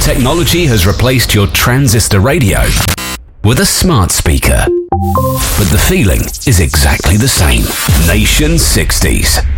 Technology has replaced your transistor radio with a smart speaker. But the feeling is exactly the same. Nation 60s.